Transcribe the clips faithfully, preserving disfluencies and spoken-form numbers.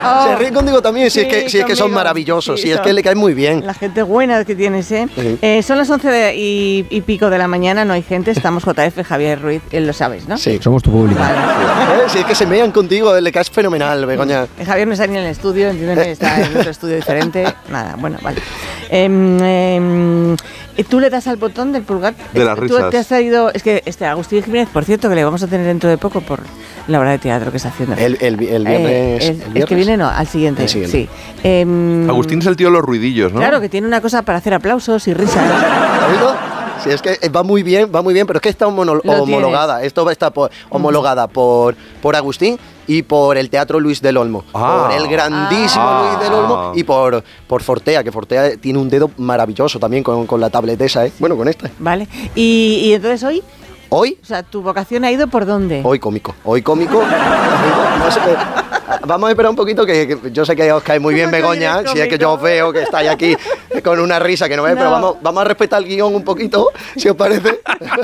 Oh, se ríen contigo también, si, sí, es, que, si es que son maravillosos, sí, si es son. que le caes muy bien. La gente buena que tienes, ¿eh? Sí. eh son las once de, y, y pico de la mañana, no hay gente, estamos J F, Javier Ruiz, él lo sabes, ¿no? Sí. Somos tu público. Vale. Eh, Si es que se mean contigo, le caes fenomenal, Begoña. Eh, Javier no está ni en el estudio, entiéndeme, está en otro estudio diferente. Nada, bueno, vale. Eh, eh, ¿Tú le das al botón del pulgar? De las Tú risas. te has traído, es que este Agustín Jiménez, por cierto, que le vamos a tener dentro de poco por la obra de teatro que está haciendo. El, el, el viernes. Eh, el, el el viernes. que viene no, al siguiente. El siguiente. Sí. Eh, Agustín es el tío de los ruidillos, ¿no? Claro, que tiene una cosa para hacer aplausos y risas. ¿Has visto? Sí, es que va muy bien, va muy bien, pero es que está homono- Lo homologada. tienes. Esto está por- homologada por, por Agustín y por el Teatro Luis del Olmo. Ah. Por el grandísimo Ah. Luis del Olmo y por, por Fortea, que Fortea tiene un dedo maravilloso también con, con la tablet esa, ¿eh? Bueno, con esta. Vale. Y, y entonces hoy, Hoy, o sea, ¿tu vocación ha ido por dónde? hoy cómico. Hoy cómico. No sé, eh, vamos a esperar un poquito, que, que yo sé que os cae muy bien ¿Cómo que Begoña, eres si es que cómico? yo os veo que estáis aquí con una risa que no veis, No. pero vamos, vamos a respetar el guión un poquito, si os parece.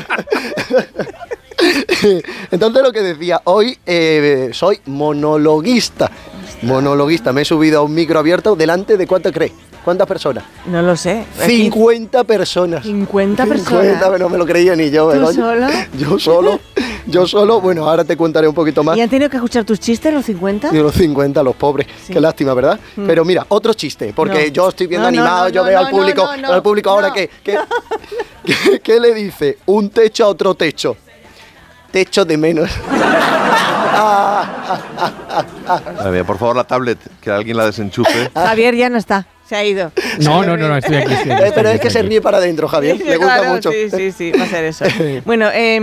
Entonces lo que decía, hoy eh, soy monologuista. Monologuista, me he subido a un micro abierto delante de ¿cuánto crees? ¿Cuántas personas? No lo sé. cincuenta personas. cincuenta personas. cincuenta, no me lo creía ni yo. ¿Tú Begoña. solo? Yo solo, yo solo. Bueno, ahora te contaré un poquito más. ¿Y han tenido que escuchar tus chistes los cincuenta? De los cincuenta, los pobres. Sí. Qué lástima, ¿verdad? Mm. Pero mira, otro chiste, porque No. yo estoy viendo No, no, animado, no, yo no, veo no, al público, no, no, al público ahora no. que, que, que- ¿qué le dice un techo a otro techo? Techo de menos. A ver, por favor, la tablet, que alguien la desenchufe. Javier ya no está, se ha ido. No, no, no, no, estoy aquí. Estoy aquí, Eh, pero estoy es que aquí. se ríe para adentro, Javier. Sí, Le gusta claro, mucho. Sí, sí, sí, va a ser eso. Bueno, eh,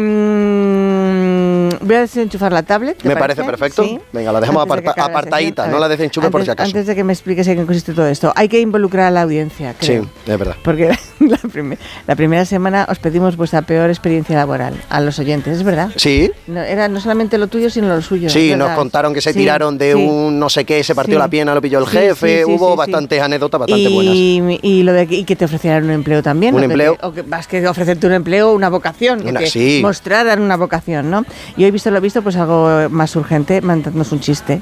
voy a desenchufar la tablet. ¿te Me parece perfecto. Sí. Venga, la dejamos Antes de que aparta- acabe la apartadita, sección. A no la ver, desenchufe por antes- si acaso. Antes de que me expliques en qué consiste todo esto, hay que involucrar a la audiencia, creo. Sí, es verdad. Porque la, primer- la primera semana os pedimos vuestra peor experiencia laboral a los oyentes, ¿es verdad? Sí, No, era no solamente lo tuyo, sino lo suyo. sí, ¿es nos verdad? contaron que se Sí, tiraron de sí. un no sé qué, se partió Sí. la pierna, lo pilló el Sí, jefe, sí, sí, hubo sí, sí. bastantes anécdotas bastante y, buenas. Y lo de que, y que te ofrecieran un empleo también. Un o que empleo. te- o que más que ofrecerte un empleo, una vocación. Que Una- te sí. mostraran una vocación, ¿no? Y hoy, visto lo visto, pues algo más urgente, mandándonos un chiste.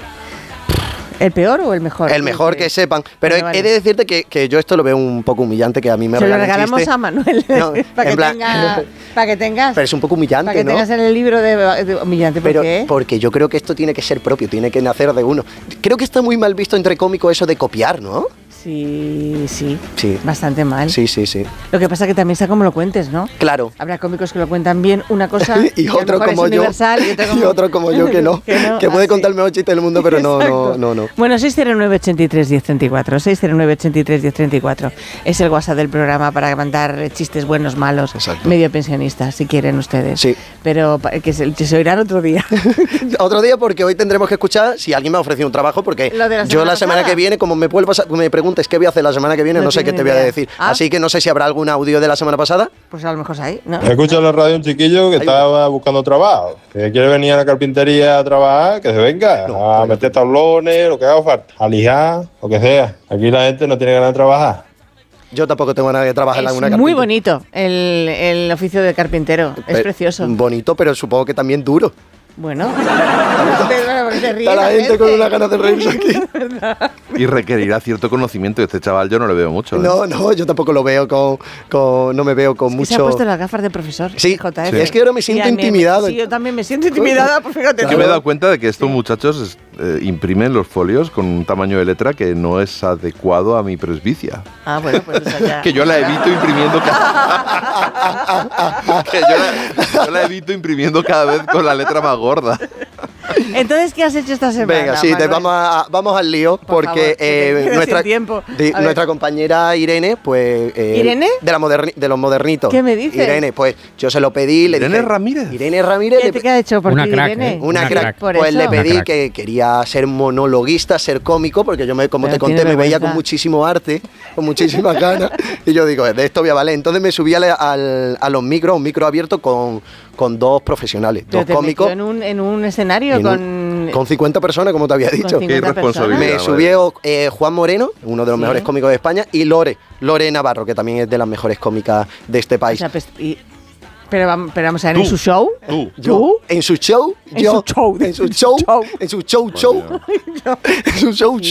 ¿El peor o el mejor? El mejor que sepan. Pero Vale, he- vale. he de decirte que, que yo esto lo veo un poco humillante, que a mí me Se lo regalen regalamos chiste. a Manuel. No, para, que en plan- tenga, para que tengas. Pero es un poco humillante, para que ¿no? tengas en el libro de, de humillante. ¿Por Pero qué? porque yo creo que esto tiene que ser propio, tiene que nacer de uno. Creo que está muy mal visto entre cómicos eso de copiar, ¿no? Sí, sí. Sí. Bastante mal. Sí, sí, sí. Lo que pasa que también sea como lo cuentes, ¿no? Claro. Habrá cómicos que lo cuentan bien una cosa y que a lo otro mejor es como yo universal, y otro como, y otro como yo que no, que, no, puede así. contar el mejor chiste del mundo, pero no, no, Exacto. no, no. Bueno, seis cero nueve, ochenta y tres, diez treinta y cuatro, seis cero nueve, ochenta y tres, diez treinta y cuatro es el WhatsApp del programa para mandar chistes buenos, malos, Exacto. medio pensionistas, si quieren ustedes. Sí. Pero pa- que se, que se oirán otro día. Otro día, porque hoy tendremos que escuchar si alguien me ha ofrecido un trabajo, porque Lo de la yo semana la semana pasada. que viene, como me vuelvas a- me preguntes qué voy a hacer la semana que viene, No no, sé qué tengo te ni voy a idea. decir. Ah. Así que no sé si habrá algún audio de la semana pasada. Pues a lo mejor ahí, ¿no? Escucha en la radio un chiquillo que estaba buscando trabajo, que quiere venir a la carpintería a trabajar, que se venga, a meter tablones, lo que haga falta, a lijar, lo que sea. Aquí la gente no tiene ganas de trabajar. Yo tampoco tengo nada que trabajar en Es alguna muy carpintería. bonito el, el oficio de carpintero. Es Pe- precioso. Bonito, pero supongo que también duro. Bueno. Te- te ríes Está la gente con gente. una ganas de reírse aquí. Y requerirá cierto conocimiento. Este chaval yo no le veo mucho. ¿eh? No, no, yo tampoco lo veo con, con no me veo con Es que mucho. se ha puesto las gafas de profesor. Sí, J F. sí. Es que ahora me siento Y a mí- intimidado. Sí, yo también me siento intimidada, pues fíjate. Yo tú. me he dado cuenta de que estos muchachos eh, imprimen los folios con un tamaño de letra que no es adecuado a mi presbicia. Ah, bueno, pues eso ya. Que yo la evito imprimiendo cada... que yo la, yo la evito imprimiendo cada vez con la letra más gorda. Entonces, ¿qué has hecho esta semana? Venga, sí, te Manuel? vamos, a- vamos al lío, Por porque favor, que te eh, quedas nuestra, sin tiempo. di- A ver. nuestra compañera Irene, pues... eh, ¿Irene? De, la moderni- de los modernitos. ¿Qué me dices? Irene, pues yo se lo pedí, le ¿Irene dije... Ramírez? Irene Ramírez. ¿Qué le te pe- qué ha hecho por Una ti, crack, Irene? ¿eh? Una Una crack, crack. Por pues eso. le Una pedí crack. que quería ser monologuista, ser cómico, porque yo, me, como Pero te conté, tiene me veía vergüenza. con muchísimo arte, con muchísimas ganas, y yo digo, de esto voy a valer. Entonces me subí al, al- a los micros, un micro abierto con, con dos profesionales, Pero dos te cómicos, metió en un, en un escenario en con... un- con cincuenta personas, como te había dicho. cincuenta Qué irresponsabilidad. Me madre. subió eh, Juan Moreno, uno de los Sí. mejores cómicos de España, y Lore, Lore Navarro, que también es de las mejores cómicas de este O país. sea, pues, y- Pero, vam- pero vamos a ver, Tú. en su show. Tú. Yo, en su show, En yo, su show, en su show, show. en su show, show, en su show,